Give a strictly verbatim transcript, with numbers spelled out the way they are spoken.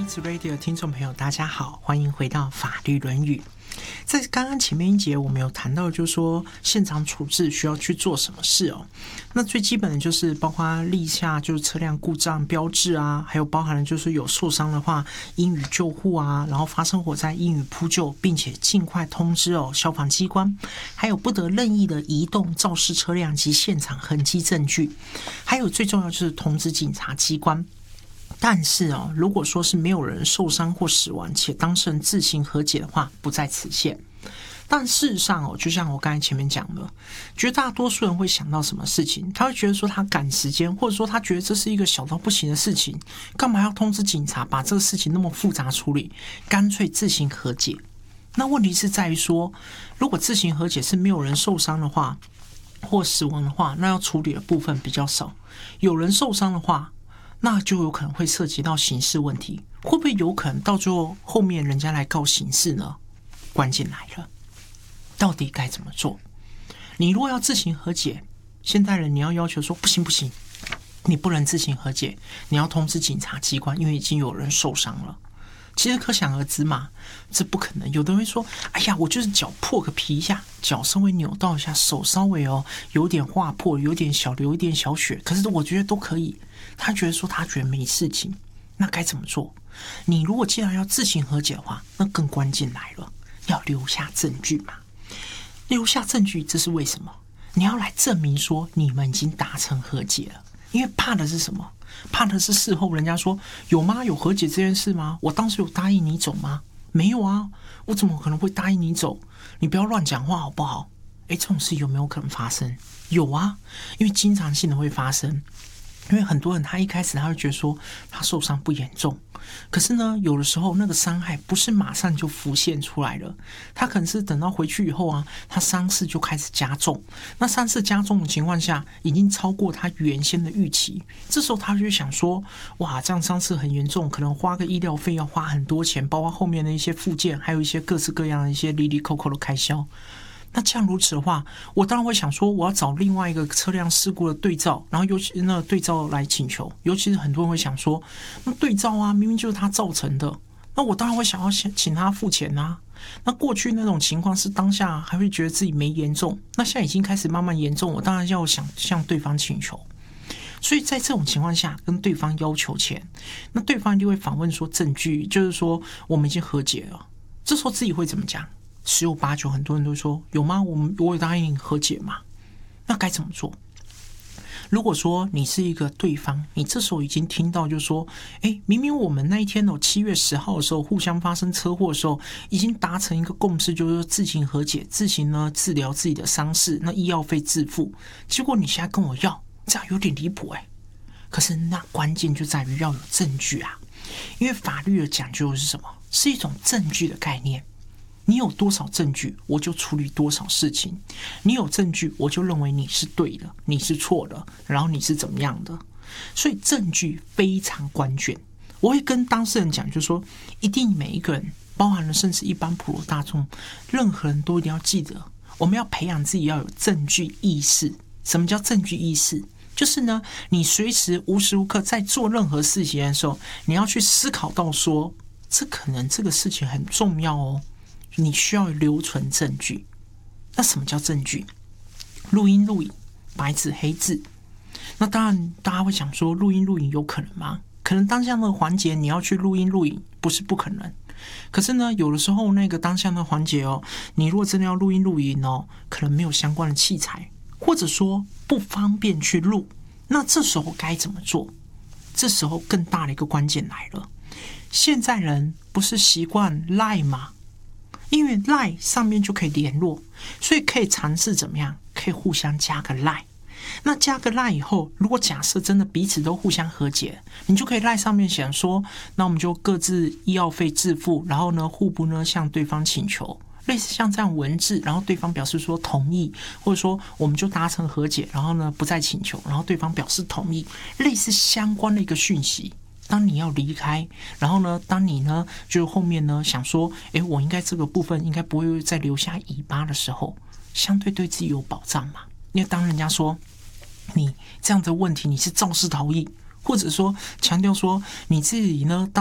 一直 Radio 的听众朋友，大家好，欢迎回到法律论语。在刚刚前面一节，我们有谈到，就是说现场处置需要去做什么事哦。那最基本的就是包括立下就是车辆故障标志啊，还有包含了就是有受伤的话，应予救护啊，然后发生火灾应予扑救，并且尽快通知哦消防机关，还有不得任意的移动肇事车辆及现场痕迹证据，还有最重要就是通知警察机关。但是哦，如果说是没有人受伤或死亡，且当事人自行和解的话，不在此限。但事实上哦，就像我刚才前面讲的，绝大多数人会想到什么事情？他会觉得说他赶时间，或者说他觉得这是一个小到不行的事情，干嘛要通知警察把这个事情那么复杂处理？干脆自行和解。那问题是在于说，如果自行和解是没有人受伤的话，或死亡的话，那要处理的部分比较少；有人受伤的话，那就有可能会涉及到刑事问题，会不会有可能到最后后面人家来告刑事呢？关键来了，到底该怎么做？你如果要自行和解，现代人你要要求说不行不行，你不能自行和解，你要通知警察机关，因为已经有人受伤了。其实可想而知嘛，这不可能。有的人会说，哎呀，我就是脚破个皮一下，脚稍微扭到一下，手稍微哦有点划破，有点小流一点小血，可是我觉得都可以。他觉得说他觉得没事情，那该怎么做？你如果既然要自行和解的话，那更关键来了，要留下证据嘛。留下证据，这是为什么？你要来证明说你们已经达成和解了。因为怕的是什么？怕的是事后人家说有吗？有和解这件事吗？我当时有答应你走吗？没有啊，我怎么可能会答应你走？你不要乱讲话好不好？诶，这种事有没有可能发生？有啊，因为经常性的会发生。因为很多人他一开始他会觉得说他受伤不严重，可是呢有的时候那个伤害不是马上就浮现出来了，他可能是等到回去以后啊，他伤势就开始加重，那伤势加重的情况下已经超过他原先的预期，这时候他就想说哇，这样伤势很严重，可能花个医疗费要花很多钱，包括后面的一些附件，还有一些各式各样的一些哩哩扣扣的开销。那这样如此的话，我当然会想说，我要找另外一个车辆事故的对照，然后尤其那个对照来请求。尤其是很多人会想说，那对照啊，明明就是他造成的，那我当然会想要请他付钱啊。那过去那种情况是当下还会觉得自己没严重，那现在已经开始慢慢严重，我当然要想向对方请求。所以在这种情况下，跟对方要求钱，那对方就会反问说证据，就是说我们已经和解了。这时候自己会怎么讲？十有八九，很多人都说有吗？我们我有答应和解吗？那该怎么做？如果说你是一个对方，你这时候已经听到就是说，哎，明明我们那一天哦，七月十号的时候互相发生车祸的时候，已经达成一个共识，就是说自行和解，自行呢治疗自己的伤势，那医药费自付。结果你现在跟我要，这样有点离谱哎。可是那关键就在于要有证据啊，因为法律的讲究是什么？是一种证据的概念。你有多少证据，我就处理多少事情。你有证据，我就认为你是对的，你是错的，然后你是怎么样的。所以证据非常关键。我会跟当事人讲，就是说，一定每一个人，包含了甚至一般普罗大众，任何人都一定要记得，我们要培养自己要有证据意识。什么叫证据意识？就是呢，你随时无时无刻在做任何事情的时候，你要去思考到说，这可能这个事情很重要哦。你需要留存证据。那什么叫证据？录音录影，白纸黑字。那当然大家会想说，录音录影有可能吗？可能当下那个环节你要去录音录影不是不可能，可是呢有的时候那个当下的环节哦，你如果真的要录音录影哦，可能没有相关的器材，或者说不方便去录，那这时候该怎么做？这时候更大的一个关键来了。现在人不是习惯 LINE 吗？因为 LINE 上面就可以联络，所以可以尝试怎么样？可以互相加个 LINE。那加个 LINE 以后，如果假设真的彼此都互相和解，你就可以 LINE 上面想说，那我们就各自医药费自付，然后呢，互不呢向对方请求，类似像这样文字，然后对方表示说同意，或者说我们就达成和解，然后呢不再请求，然后对方表示同意，类似相关的一个讯息。当你要离开，然后呢，当你呢，就后面呢想说，诶，我应该这个部分应该不会再留下尾巴的时候，相对对自己有保障嘛。因为当人家说你这样的问题你是肇事逃逸，或者说强调说你自己呢当